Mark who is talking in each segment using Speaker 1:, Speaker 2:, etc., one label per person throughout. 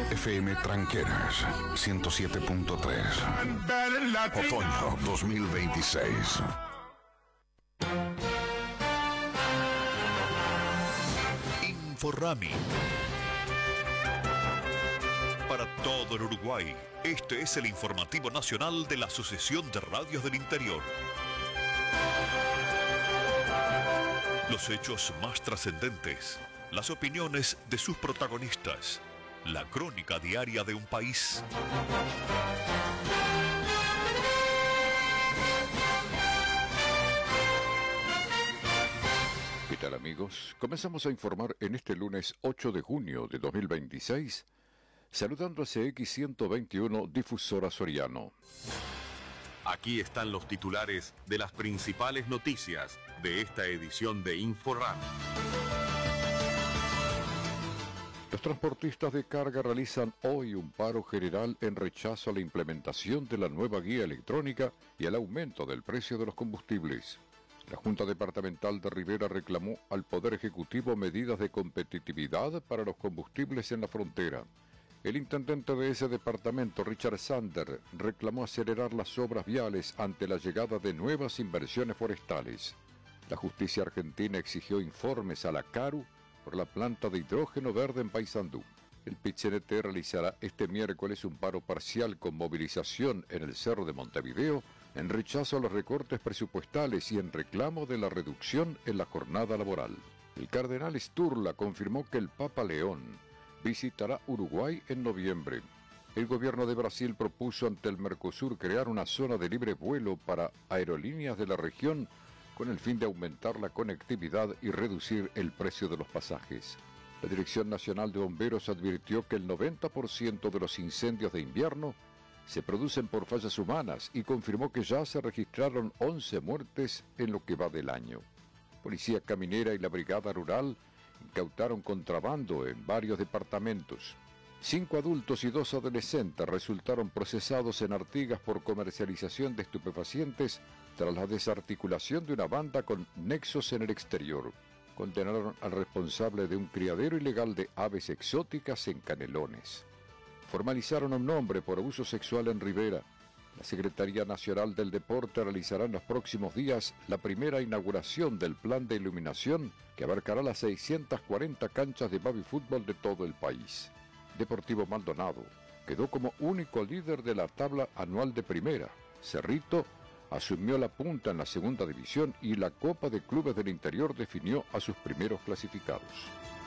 Speaker 1: FM Tranqueras 107.3. Otoño 2026.
Speaker 2: Inforrami. Para todo el Uruguay, este es el informativo nacional de la Asociación de Radios del Interior. Los hechos más trascendentes, las opiniones de sus protagonistas, la crónica diaria de un país.
Speaker 3: ¿Qué tal, amigos? Comenzamos a informar en este lunes 8 de junio de 2026, saludando a CX121 Difusora Soriano.
Speaker 4: Aquí están los titulares de las principales noticias de esta edición de Inforram.
Speaker 3: Los transportistas de carga realizan hoy un paro general en rechazo a la implementación de la nueva guía electrónica y al aumento del precio de los combustibles. La Junta Departamental de Rivera reclamó al Poder Ejecutivo medidas de competitividad para los combustibles en la frontera. El intendente de ese departamento, Richard Sander, reclamó acelerar las obras viales ante la llegada de nuevas inversiones forestales. La justicia argentina exigió informes a la CARU por la planta de hidrógeno verde en Paysandú. El PIT-CNT realizará este miércoles un paro parcial con movilización en el Cerro de Montevideo en rechazo a los recortes presupuestales y en reclamo de la reducción en la jornada laboral. El cardenal Sturla confirmó que el Papa León visitará Uruguay en noviembre. El gobierno de Brasil propuso ante el Mercosur crear una zona de libre vuelo para aerolíneas de la región con el fin de aumentar la conectividad y reducir el precio de los pasajes. La Dirección Nacional de Bomberos advirtió que el 90% de los incendios de invierno se producen por fallas humanas y confirmó que ya se registraron 11 muertes en lo que va del año. Policía Caminera y la Brigada Rural incautaron contrabando en varios departamentos. 5 adultos y 2 adolescentes resultaron procesados en Artigas por comercialización de estupefacientes tras la desarticulación de una banda con nexos en el exterior. Condenaron al responsable de un criadero ilegal de aves exóticas en Canelones. Formalizaron a un hombre por abuso sexual en Rivera. La Secretaría Nacional del Deporte realizará en los próximos días la primera inauguración del plan de iluminación que abarcará las 640 canchas de baby fútbol de todo el país. Deportivo Maldonado quedó como único líder de la tabla anual de primera. Cerrito asumió la punta en la segunda división y la Copa de Clubes del Interior definió a sus primeros clasificados.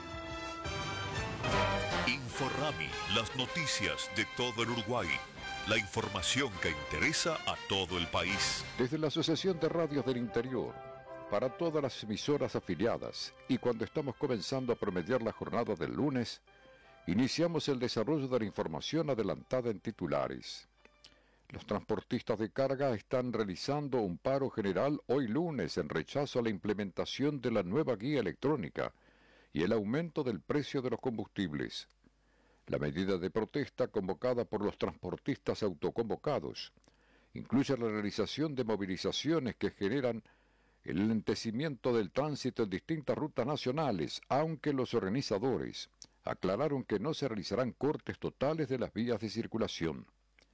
Speaker 2: Inforrami, las noticias de todo el Uruguay. La información que interesa a todo el país.
Speaker 3: Desde la Asociación de Radios del Interior, para todas las emisoras afiliadas, y cuando estamos comenzando a promediar la jornada del lunes, iniciamos el desarrollo de la información adelantada en titulares. Los transportistas de carga están realizando un paro general hoy lunes en rechazo a la implementación de la nueva guía electrónica y el aumento del precio de los combustibles. La medida de protesta convocada por los transportistas autoconvocados incluye la realización de movilizaciones que generan el enlentecimiento del tránsito en distintas rutas nacionales, aunque los organizadores aclararon que no se realizarán cortes totales de las vías de circulación.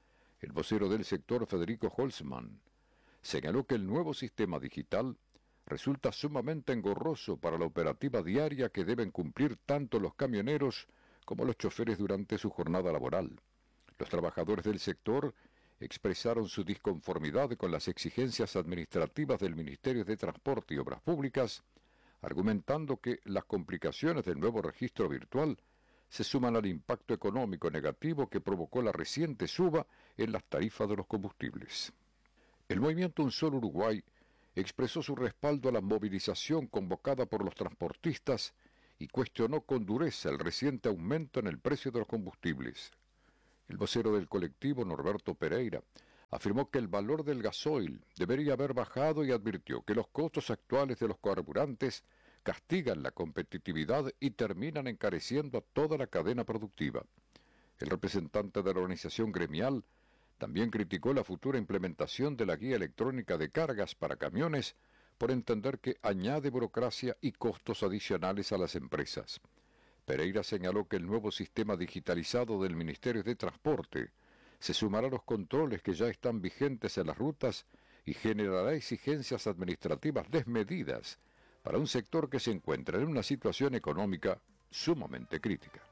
Speaker 3: El vocero del sector, Federico Holzman, señaló que el nuevo sistema digital resulta sumamente engorroso para la operativa diaria que deben cumplir tanto los camioneros como los choferes durante su jornada laboral. Los trabajadores del sector expresaron su disconformidad con las exigencias administrativas del Ministerio de Transporte y Obras Públicas, argumentando que las complicaciones del nuevo registro virtual se suman al impacto económico negativo que provocó la reciente suba en las tarifas de los combustibles. El movimiento Un Solo Uruguay expresó su respaldo a la movilización convocada por los transportistas y cuestionó con dureza el reciente aumento en el precio de los combustibles. El vocero del colectivo, Norberto Pereira, afirmó que el valor del gasoil debería haber bajado y advirtió que los costos actuales de los carburantes castigan la competitividad y terminan encareciendo a toda la cadena productiva. El representante de la organización gremial también criticó la futura implementación de la guía electrónica de cargas para camiones por entender que añade burocracia y costos adicionales a las empresas. Pereira señaló que el nuevo sistema digitalizado del Ministerio de Transporte se sumará a los controles que ya están vigentes en las rutas y generará exigencias administrativas desmedidas para un sector que se encuentra en una situación económica sumamente crítica.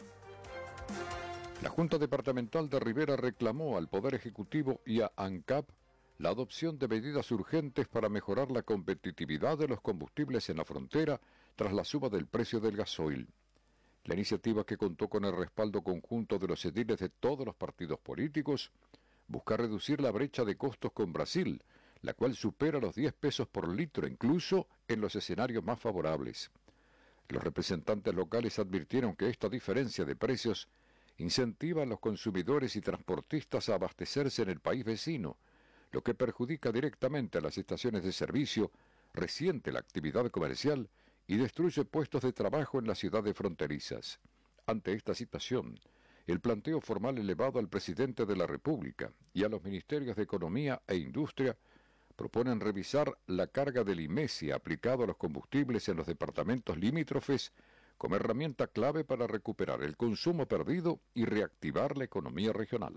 Speaker 3: La Junta Departamental de Rivera reclamó al Poder Ejecutivo y a ANCAP la adopción de medidas urgentes para mejorar la competitividad de los combustibles en la frontera tras la suba del precio del gasoil. La iniciativa, que contó con el respaldo conjunto de los ediles de todos los partidos políticos, busca reducir la brecha de costos con Brasil, la cual supera los 10 pesos por litro, incluso en los escenarios más favorables. Los representantes locales advirtieron que esta diferencia de precios incentiva a los consumidores y transportistas a abastecerse en el país vecino, lo que perjudica directamente a las estaciones de servicio, resiente la actividad comercial y destruye puestos de trabajo en las ciudades fronterizas. Ante esta situación, el planteo formal elevado al presidente de la República y a los ministerios de Economía e Industria proponen revisar la carga del IMESI aplicado a los combustibles en los departamentos limítrofes como herramienta clave para recuperar el consumo perdido y reactivar la economía regional.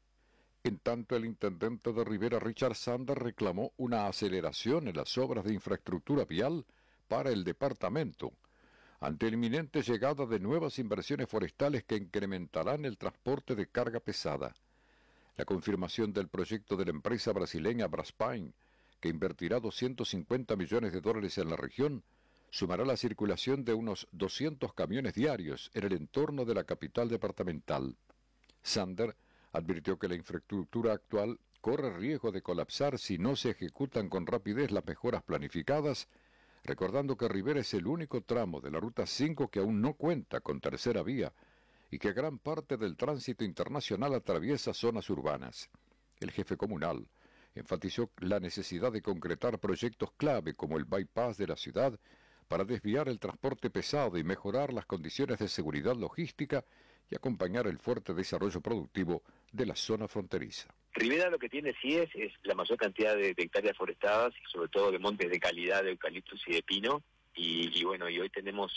Speaker 3: En tanto, el intendente de Rivera, Richard Sander, reclamó una aceleración en las obras de infraestructura vial para el departamento, ante la inminente llegada de nuevas inversiones forestales que incrementarán el transporte de carga pesada. La confirmación del proyecto de la empresa brasileña Braspain, que invertirá $250 millones en la región, sumará la circulación de unos 200 camiones diarios en el entorno de la capital departamental. Sander advirtió que la infraestructura actual corre riesgo de colapsar si no se ejecutan con rapidez las mejoras planificadas, recordando que Rivera es el único tramo de la Ruta 5 que aún no cuenta con tercera vía y que gran parte del tránsito internacional atraviesa zonas urbanas. El jefe comunal enfatizó la necesidad de concretar proyectos clave como el bypass de la ciudad para desviar el transporte pesado y mejorar las condiciones de seguridad logística y acompañar el fuerte desarrollo productivo de la zona fronteriza.
Speaker 5: Rivera lo que tiene es la mayor cantidad de hectáreas forestadas y sobre todo de montes de calidad de eucaliptus y de pino y hoy tenemos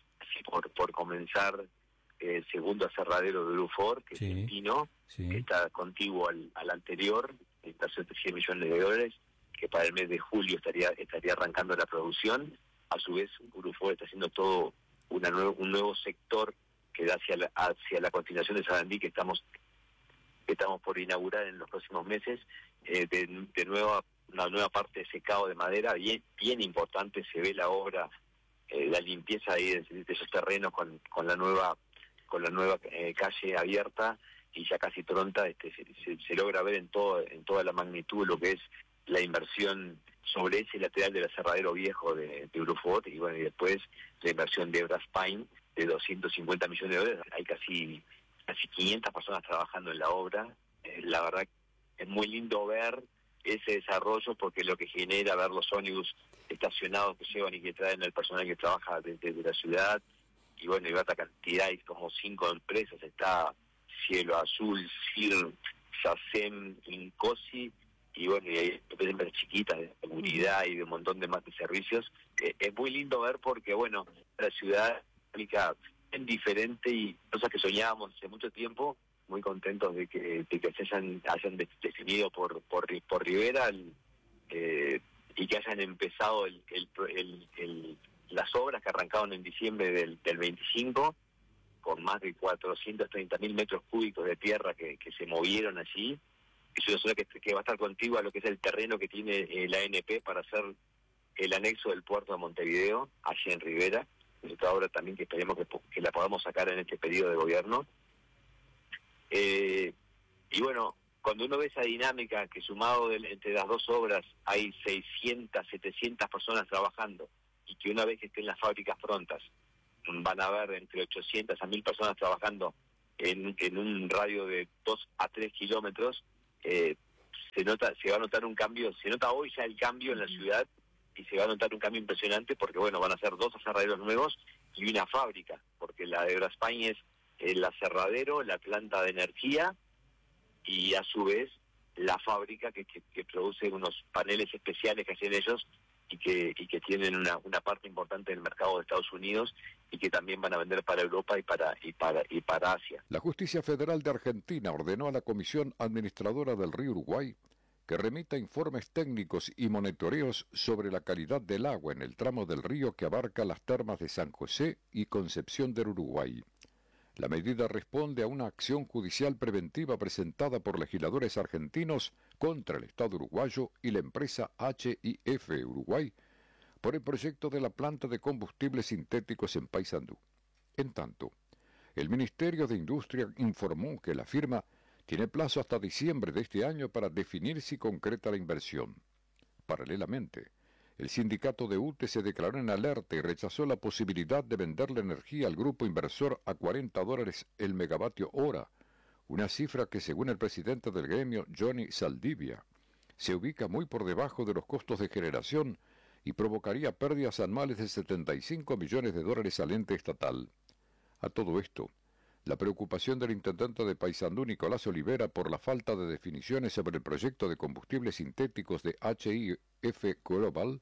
Speaker 5: por comenzar el segundo aserradero de Bruford, que es el pino, que está contiguo al anterior, inversión de $100 millones, que para el mes de julio estaría arrancando la producción. A su vez, Bruford está haciendo todo un nuevo sector que da hacia la continuación de Sarandí, que estamos por inaugurar en los próximos meses, una nueva parte de secado de madera, bien importante. Se ve la obra, la limpieza ahí de esos terrenos con la nueva calle abierta y ya casi pronta. Se logra ver en toda la magnitud lo que es la inversión sobre ese lateral del aserradero viejo de Bruford, y después la inversión de Braspain de $250 millones. Hay casi 500 personas trabajando en la obra. La verdad es muy lindo ver ese desarrollo, porque lo que genera ver los ómnibus estacionados que llevan y que traen al personal que trabaja desde la ciudad, y ver la cantidad, hay como 5 empresas, está Cielo Azul, CIR, SACEM, Incosi, y hay empresas chiquitas de seguridad y de un montón de más de servicios. Es muy lindo ver porque, la ciudad es diferente y cosas que soñábamos hace mucho tiempo, muy contentos de que se hayan definido por Rivera y que hayan empezado las obras que arrancaron en diciembre del 25, con más de 430.000 metros cúbicos de tierra que se movieron allí. Es una zona que va a estar contigua a lo que es el terreno que tiene la ANP para hacer el anexo del puerto de Montevideo, allí en Rivera. Es otra obra también que esperemos que la podamos sacar en este periodo de gobierno. Cuando uno ve esa dinámica, que sumado entre las dos obras hay 600, 700 personas trabajando, y que una vez que estén las fábricas prontas van a haber entre 800 a 1000 personas trabajando en un radio de 2 a 3 kilómetros, se va a notar un cambio. Se nota hoy ya el cambio en la ciudad, y se va a notar un cambio impresionante, porque van a ser 2 aserraderos nuevos y una fábrica, porque la de Braspain es el aserradero, la planta de energía, y a su vez la fábrica que produce unos paneles especiales que hacen ellos, que tienen una parte importante del mercado de Estados Unidos y que también van a vender para Europa y para Asia.
Speaker 3: La Justicia Federal de Argentina ordenó a la Comisión Administradora del Río Uruguay que remita informes técnicos y monitoreos sobre la calidad del agua en el tramo del río que abarca las termas de San José y Concepción del Uruguay. La medida responde a una acción judicial preventiva presentada por legisladores argentinos contra el Estado uruguayo y la empresa HIF Uruguay por el proyecto de la planta de combustibles sintéticos en Paysandú. En tanto, el Ministerio de Industria informó que la firma tiene plazo hasta diciembre de este año para definir si concreta la inversión. Paralelamente, el sindicato de UTE se declaró en alerta y rechazó la posibilidad de vender la energía al grupo inversor a $40 el megavatio hora, una cifra que, según el presidente del gremio, Johnny Saldivia, se ubica muy por debajo de los costos de generación y provocaría pérdidas anuales de $75 millones al ente estatal. A todo esto, la preocupación del intendente de Paysandú, Nicolás Olivera, por la falta de definiciones sobre el proyecto de combustibles sintéticos de HIF Global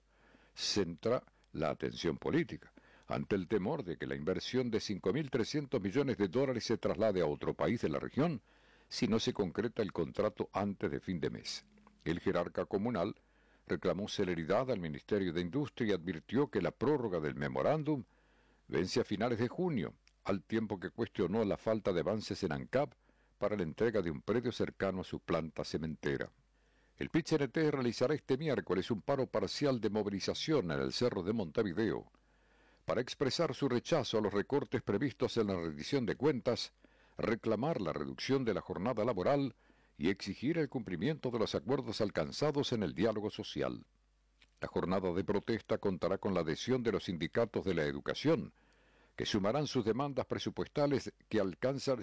Speaker 3: centra la atención política, ante el temor de que la inversión de $5.300 millones se traslade a otro país de la región si no se concreta el contrato antes de fin de mes. El jerarca comunal reclamó celeridad al Ministerio de Industria y advirtió que la prórroga del memorándum vence a finales de junio, al tiempo que cuestionó la falta de avances en ANCAP para la entrega de un predio cercano a su planta cementera. El PIT-CNT realizará este miércoles un paro parcial de movilización en el Cerro de Montevideo para expresar su rechazo a los recortes previstos en la rendición de cuentas, reclamar la reducción de la jornada laboral y exigir el cumplimiento de los acuerdos alcanzados en el diálogo social. La jornada de protesta contará con la adhesión de los sindicatos de la educación, que sumarán sus demandas presupuestales que alcanzan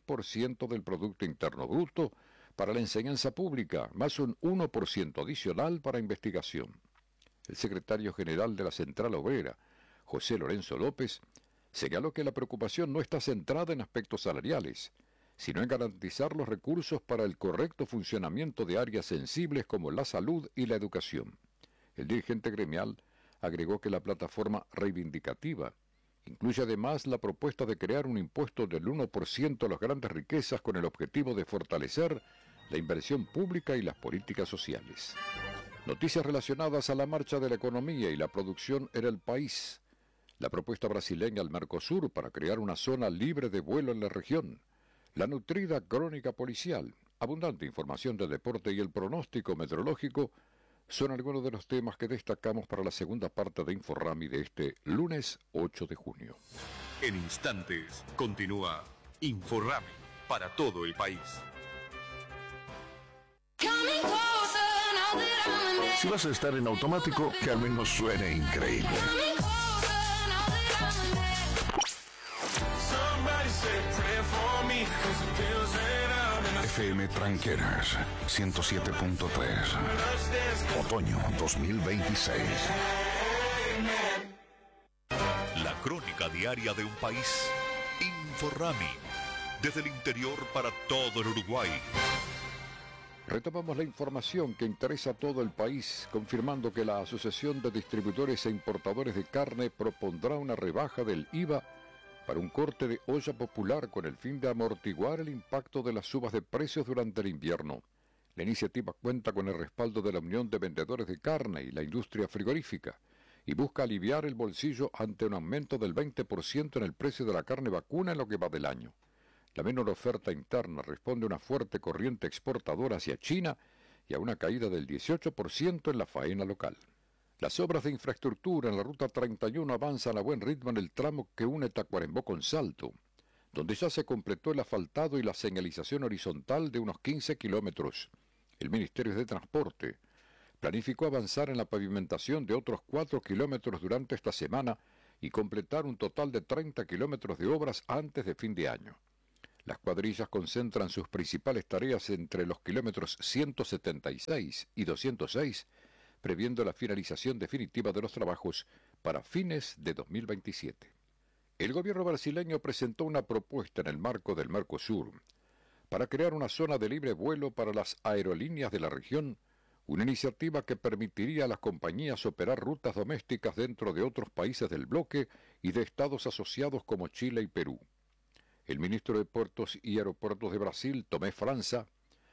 Speaker 3: 6% del Producto Interno Bruto para la enseñanza pública, más un 1% adicional para investigación. El secretario general de la Central Obrera, José Lorenzo López, señaló que la preocupación no está centrada en aspectos salariales, sino en garantizar los recursos para el correcto funcionamiento de áreas sensibles como la salud y la educación. El dirigente gremial agregó que la plataforma reivindicativa incluye además la propuesta de crear un impuesto del 1% a las grandes riquezas con el objetivo de fortalecer la inversión pública y las políticas sociales. Noticias relacionadas a la marcha de la economía y la producción en el país. La propuesta brasileña al Mercosur para crear una zona libre de vuelo en la región. La nutrida crónica policial, abundante información de deporte y el pronóstico meteorológico son algunos de los temas que destacamos para la segunda parte de Inforrami de este lunes 8 de junio.
Speaker 4: En instantes continúa Inforrami para todo el país.
Speaker 1: Si vas a estar en automático, que al menos suene increíble. FM Tranqueras 107.3. Otoño 2026.
Speaker 2: La crónica diaria de un país. Inforrami. Desde el interior para todo el Uruguay.
Speaker 3: Retomamos la información que interesa a todo el país, confirmando que la Asociación de Distribuidores e Importadores de Carne propondrá una rebaja del IVA para un corte de olla popular con el fin de amortiguar el impacto de las subas de precios durante el invierno. La iniciativa cuenta con el respaldo de la Unión de Vendedores de Carne y la industria frigorífica y busca aliviar el bolsillo ante un aumento del 20% en el precio de la carne vacuna en lo que va del año. La menor oferta interna responde a una fuerte corriente exportadora hacia China y a una caída del 18% en la faena local. Las obras de infraestructura en la Ruta 31 avanzan a buen ritmo en el tramo que une Tacuarembó con Salto, donde ya se completó el asfaltado y la señalización horizontal de unos 15 kilómetros. El Ministerio de Transporte planificó avanzar en la pavimentación de otros 4 kilómetros durante esta semana y completar un total de 30 kilómetros de obras antes de fin de año. Las cuadrillas concentran sus principales tareas entre los kilómetros 176 y 206, previendo la finalización definitiva de los trabajos para fines de 2027. El gobierno brasileño presentó una propuesta en el marco del Mercosur para crear una zona de libre vuelo para las aerolíneas de la región, una iniciativa que permitiría a las compañías operar rutas domésticas dentro de otros países del bloque y de estados asociados como Chile y Perú. El ministro de Puertos y Aeropuertos de Brasil, Tomé França,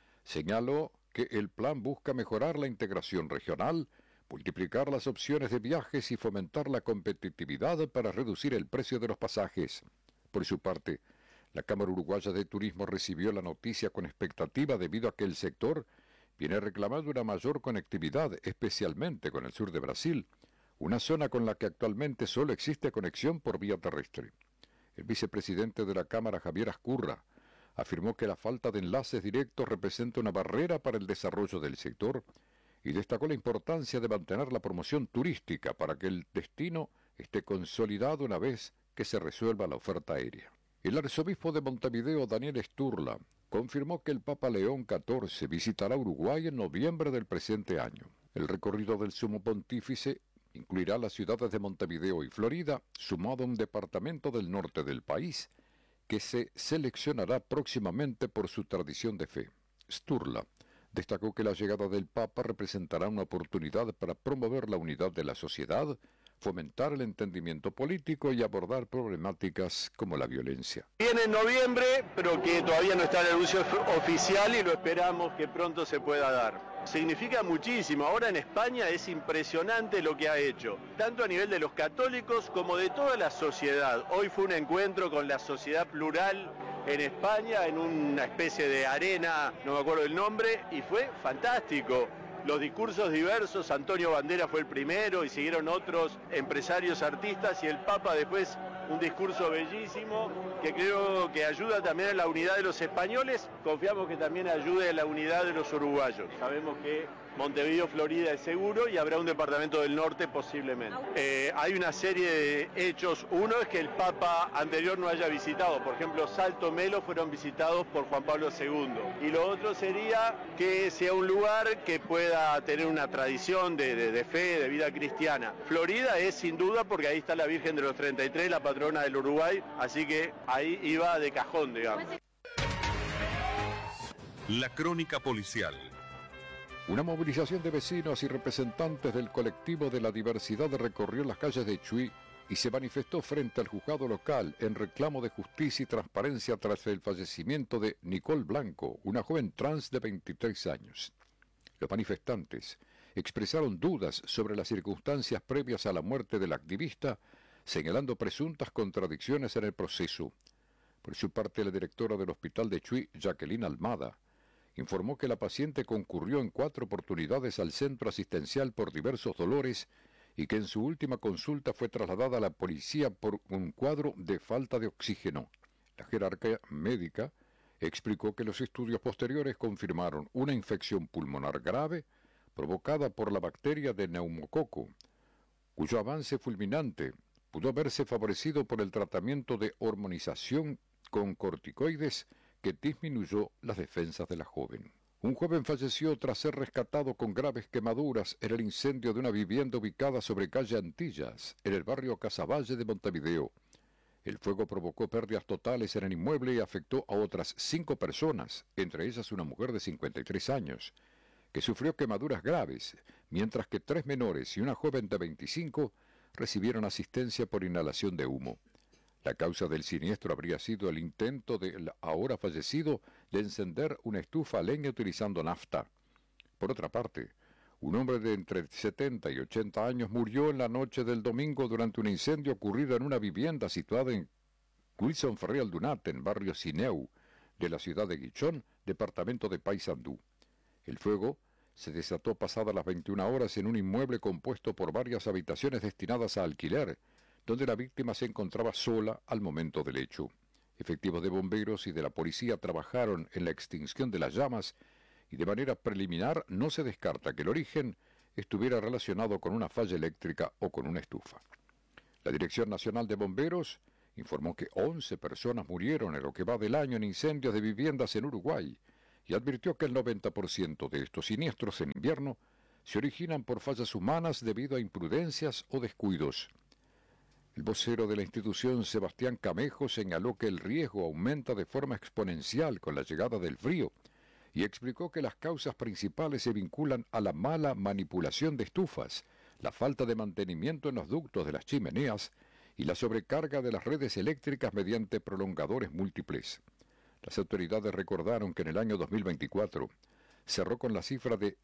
Speaker 3: señaló que el plan busca mejorar la integración regional, multiplicar las opciones de viajes y fomentar la competitividad para reducir el precio de los pasajes. Por su parte, la Cámara Uruguaya de Turismo recibió la noticia con expectativa debido a que el sector viene reclamando una mayor conectividad, especialmente con el sur de Brasil, una zona con la que actualmente solo existe conexión por vía terrestre. El vicepresidente de la Cámara, Javier Ascurra, afirmó que la falta de enlaces directos representa una barrera para el desarrollo del sector y destacó la importancia de mantener la promoción turística para que el destino esté consolidado una vez que se resuelva la oferta aérea. El arzobispo de Montevideo, Daniel Sturla, confirmó que el Papa León XIV visitará Uruguay en noviembre del presente año. El recorrido del Sumo Pontífice incluirá las ciudades de Montevideo y Florida, sumado a un departamento del norte del país, que se seleccionará próximamente por su tradición de fe. Sturla destacó que la llegada del Papa representará una oportunidad para promover la unidad de la sociedad, fomentar el entendimiento político y abordar problemáticas como la violencia.
Speaker 6: Viene en noviembre, pero que todavía no está el anuncio oficial y lo esperamos que pronto se pueda dar. Significa muchísimo. Ahora en España es impresionante lo que ha hecho, tanto a nivel de los católicos como de toda la sociedad. Hoy fue un encuentro con la sociedad plural en España, en una especie de arena, no me acuerdo el nombre, y fue fantástico. Los discursos diversos, Antonio Banderas fue el primero y siguieron otros empresarios, artistas, y el Papa después un discurso bellísimo que creo que ayuda también a la unidad de los españoles. Confiamos que también ayude a la unidad de los uruguayos. Sabemos que Montevideo, Florida es seguro y habrá un departamento del norte posiblemente. Hay una serie de hechos. Uno es que el Papa anterior no haya visitado. Por ejemplo, Salto Melo fueron visitados por Juan Pablo II. Y lo otro sería que sea un lugar que pueda tener una tradición de fe, de vida cristiana. Florida es sin duda porque ahí está la Virgen de los 33, la patrona del Uruguay. Así que ahí iba de cajón, digamos.
Speaker 4: La crónica policial.
Speaker 3: Una movilización de vecinos y representantes del colectivo de la diversidad recorrió las calles de Chuy y se manifestó frente al juzgado local en reclamo de justicia y transparencia tras el fallecimiento de Nicole Blanco, una joven trans de 23 años. Los manifestantes expresaron dudas sobre las circunstancias previas a la muerte del activista, señalando presuntas contradicciones en el proceso. Por su parte, la directora del hospital de Chuy, Jacqueline Almada, informó que la paciente concurrió en 4 oportunidades al centro asistencial por diversos dolores y que en su última consulta fue trasladada a la policía por un cuadro de falta de oxígeno. La jerarquía médica explicó que los estudios posteriores confirmaron una infección pulmonar grave provocada por la bacteria de neumococo, cuyo avance fulminante pudo verse favorecido por el tratamiento de hormonización con corticoides que disminuyó las defensas de la joven. Un joven falleció tras ser rescatado con graves quemaduras en el incendio de una vivienda ubicada sobre calle Antillas, en el barrio Casavalle de Montevideo. El fuego provocó pérdidas totales en el inmueble y afectó a otras 5 personas, entre ellas una mujer de 53 años, que sufrió quemaduras graves, mientras que 3 menores y una joven de 25 recibieron asistencia por inhalación de humo. La causa del siniestro habría sido el intento del ahora fallecido de encender una estufa a leña utilizando nafta. Por otra parte, un hombre de entre 70 y 80 años murió en la noche del domingo durante un incendio ocurrido en una vivienda situada en Wilson Ferrer Aldunate, en barrio Sineu, de la ciudad de Guichón, departamento de Paysandú. El fuego se desató pasadas las 21 horas en un inmueble compuesto por varias habitaciones destinadas a alquiler, donde la víctima se encontraba sola al momento del hecho. Efectivos de bomberos y de la policía trabajaron en la extinción de las llamas y de manera preliminar no se descarta que el origen estuviera relacionado con una falla eléctrica o con una estufa. La Dirección Nacional de Bomberos informó que 11 personas murieron en lo que va del año en incendios de viviendas en Uruguay y advirtió que el 90% de estos siniestros en invierno se originan por fallas humanas debido a imprudencias o descuidos. El vocero de la institución, Sebastián Camejo, señaló que el riesgo aumenta de forma exponencial con la llegada del frío y explicó que las causas principales se vinculan a la mala manipulación de estufas, la falta de mantenimiento en los ductos de las chimeneas y la sobrecarga de las redes eléctricas mediante prolongadores múltiples. Las autoridades recordaron que en el año 2024 cerró con la cifra de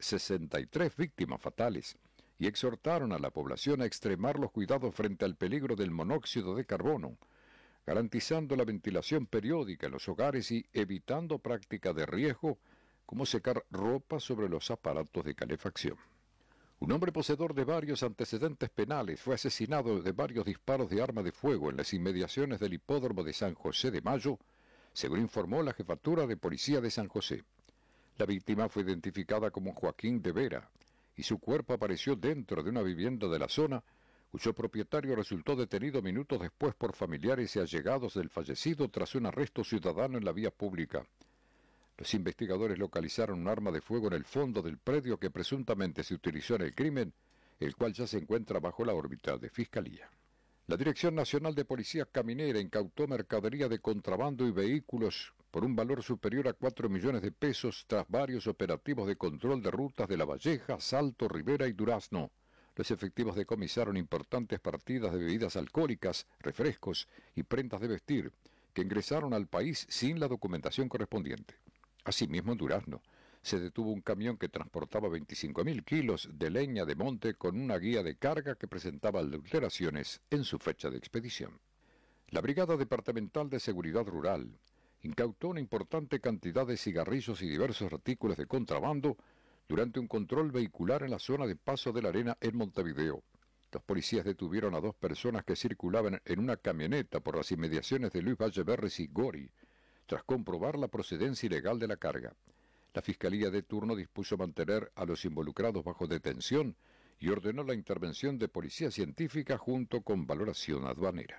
Speaker 3: 63 víctimas fatales y exhortaron a la población a extremar los cuidados frente al peligro del monóxido de carbono, garantizando la ventilación periódica en los hogares y evitando prácticas de riesgo como secar ropa sobre los aparatos de calefacción. Un hombre poseedor de varios antecedentes penales fue asesinado de varios disparos de arma de fuego en las inmediaciones del hipódromo de San José de Mayo, según informó la Jefatura de Policía de San José. La víctima fue identificada como Joaquín de Vera y su cuerpo apareció dentro de una vivienda de la zona, cuyo propietario resultó detenido minutos después por familiares y allegados del fallecido tras un arresto ciudadano en la vía pública. Los investigadores localizaron un arma de fuego en el fondo del predio que presuntamente se utilizó en el crimen, el cual ya se encuentra bajo la órbita de Fiscalía. La Dirección Nacional de Policía Caminera incautó mercadería de contrabando y vehículos por un valor superior a 4 millones de pesos tras varios operativos de control de rutas de La Valleja, Salto, Rivera y Durazno. Los efectivos decomisaron importantes partidas de bebidas alcohólicas, refrescos y prendas de vestir, que ingresaron al país sin la documentación correspondiente. Asimismo, en Durazno, se detuvo un camión que transportaba 25.000 kilos de leña de monte con una guía de carga que presentaba adulteraciones en su fecha de expedición. La Brigada Departamental de Seguridad Rural incautó una importante cantidad de cigarrillos y diversos artículos de contrabando durante un control vehicular en la zona de Paso de la Arena en Montevideo. Los policías detuvieron a 2 personas que circulaban en una camioneta por las inmediaciones de Luis Valleverres y Gori, tras comprobar la procedencia ilegal de la carga. La Fiscalía de turno dispuso mantener a los involucrados bajo detención y ordenó la intervención de policía científica junto con valoración aduanera.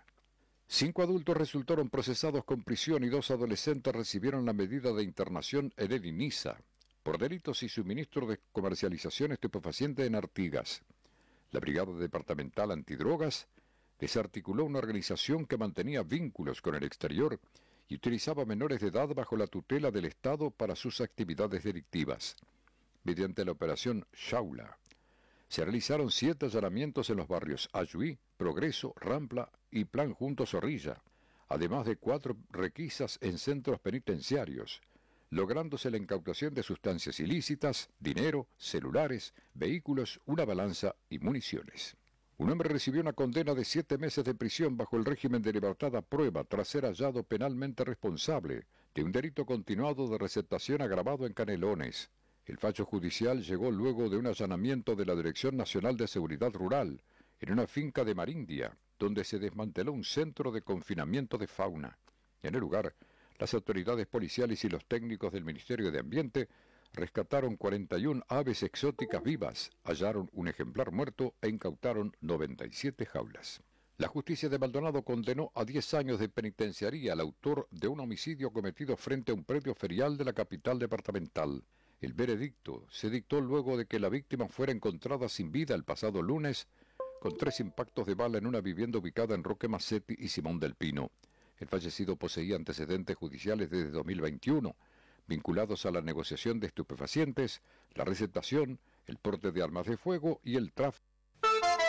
Speaker 3: 5 adultos resultaron procesados con prisión y 2 adolescentes recibieron la medida de internación en el INISA por delitos y suministro de comercialización estupefaciente en Artigas. La Brigada Departamental Antidrogas desarticuló una organización que mantenía vínculos con el exterior y utilizaba menores de edad bajo la tutela del Estado para sus actividades delictivas. Mediante la operación Shaula, se realizaron 7 allanamientos en los barrios Ayuí, Progreso, Rampla y Plan Junto Zorrilla, además de 4 requisas en centros penitenciarios, lográndose la incautación de sustancias ilícitas, dinero, celulares, vehículos, una balanza y municiones. Un hombre recibió una condena de 7 meses de prisión bajo el régimen de libertad a prueba tras ser hallado penalmente responsable de un delito continuado de receptación agravado en Canelones. El fallo judicial llegó luego de un allanamiento de la Dirección Nacional de Seguridad Rural en una finca de Marindia, donde se desmanteló un centro de confinamiento de fauna. En el lugar, las autoridades policiales y los técnicos del Ministerio de Ambiente rescataron 41 aves exóticas vivas, hallaron un ejemplar muerto e incautaron 97 jaulas. La justicia de Maldonado condenó a 10 años de penitenciaría al autor de un homicidio cometido frente a un predio ferial de la capital departamental. El veredicto se dictó luego de que la víctima fuera encontrada sin vida el pasado lunes con 3 impactos de bala en una vivienda ubicada en Roque Massetti y Simón del Pino. El fallecido poseía antecedentes judiciales desde 2021, vinculados a la negociación de estupefacientes, la receptación, el porte de armas de fuego y el tráfico